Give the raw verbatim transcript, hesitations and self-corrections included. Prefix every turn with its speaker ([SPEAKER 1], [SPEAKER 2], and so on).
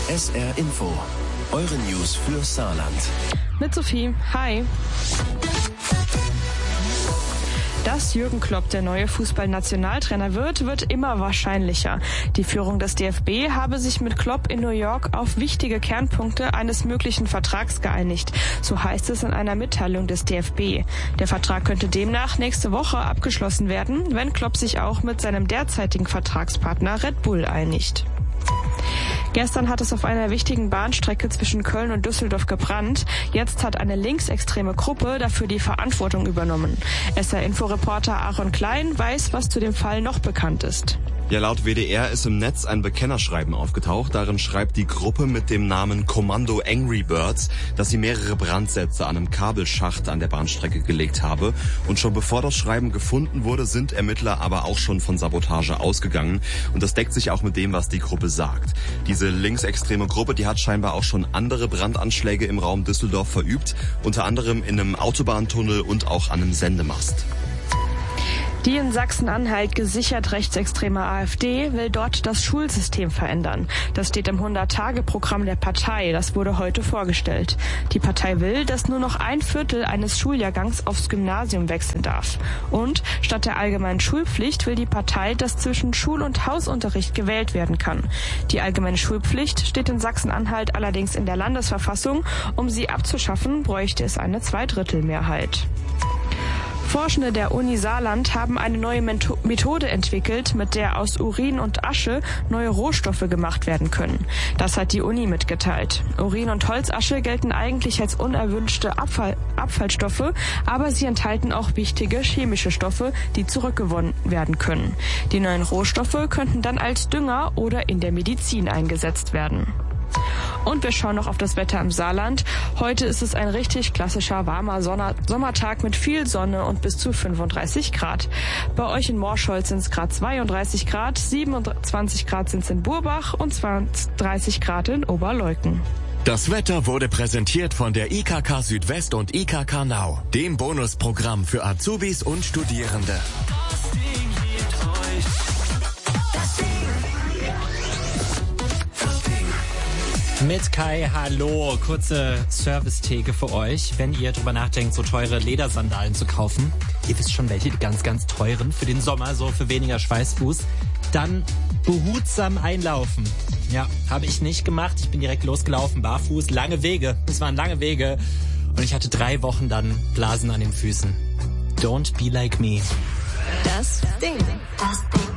[SPEAKER 1] S R Info, eure News für Saarland.
[SPEAKER 2] Mit Sophie, hi. Dass Jürgen Klopp der neue Fußballnationaltrainer wird, wird immer wahrscheinlicher. Die Führung des D F B habe sich mit Klopp in New York auf wichtige Kernpunkte eines möglichen Vertrags geeinigt. So heißt es in einer Mitteilung des D F B. Der Vertrag könnte demnach nächste Woche abgeschlossen werden, wenn Klopp sich auch mit seinem derzeitigen Vertragspartner Red Bull einigt. Gestern hat es auf einer wichtigen Bahnstrecke zwischen Köln und Düsseldorf gebrannt. Jetzt hat eine linksextreme Gruppe dafür die Verantwortung übernommen. S R-Info-Reporter Aaron Klein weiß, was zu dem Fall noch bekannt ist.
[SPEAKER 3] Ja, laut W D R ist im Netz ein Bekennerschreiben aufgetaucht. Darin schreibt die Gruppe mit dem Namen Kommando Angry Birds, dass sie mehrere Brandsätze an einem Kabelschacht an der Bahnstrecke gelegt habe. Und schon bevor das Schreiben gefunden wurde, sind Ermittler aber auch schon von Sabotage ausgegangen. Und das deckt sich auch mit dem, was die Gruppe sagt. Diese linksextreme Gruppe, die hat scheinbar auch schon andere Brandanschläge im Raum Düsseldorf verübt. Unter anderem in einem Autobahntunnel und auch an einem Sendemast.
[SPEAKER 2] Die in Sachsen-Anhalt gesichert rechtsextreme AfD will dort das Schulsystem verändern. Das steht im hundert-Tage-Programm der Partei. Das wurde heute vorgestellt. Die Partei will, dass nur noch ein Viertel eines Schuljahrgangs aufs Gymnasium wechseln darf. Und statt der allgemeinen Schulpflicht will die Partei, dass zwischen Schul- und Hausunterricht gewählt werden kann. Die allgemeine Schulpflicht steht in Sachsen-Anhalt allerdings in der Landesverfassung. Um sie abzuschaffen, bräuchte es eine Zweidrittelmehrheit. Forschende der Uni Saarland haben eine neue Methode entwickelt, mit der aus Urin und Asche neue Rohstoffe gemacht werden können. Das hat die Uni mitgeteilt. Urin und Holzasche gelten eigentlich als unerwünschte Abfall, Abfallstoffe, aber sie enthalten auch wichtige chemische Stoffe, die zurückgewonnen werden können. Die neuen Rohstoffe könnten dann als Dünger oder in der Medizin eingesetzt werden. Und wir schauen noch auf das Wetter im Saarland. Heute ist es ein richtig klassischer warmer Sonner- Sommertag mit viel Sonne und bis zu fünfunddreißig Grad. Bei euch in Morscholz sind es gerade zweiunddreißig Grad, siebenundzwanzig Grad sind es in Burbach und dreißig Grad in Oberleuten.
[SPEAKER 4] Das Wetter wurde präsentiert von der I K K Südwest und I K K Now, dem Bonusprogramm für Azubis und Studierende.
[SPEAKER 5] Mit Kai, hallo, kurze Service-Theke für euch, wenn ihr drüber nachdenkt, so teure Ledersandalen zu kaufen. Ihr wisst schon welche, die ganz, ganz teuren für den Sommer, so für weniger Schweißfuß. Dann behutsam einlaufen. Ja, habe ich nicht gemacht. Ich bin direkt losgelaufen, barfuß, lange Wege. Es waren lange Wege. Und ich hatte drei Wochen dann Blasen an den Füßen. Don't be like me.
[SPEAKER 6] Das Ding. Das Ding.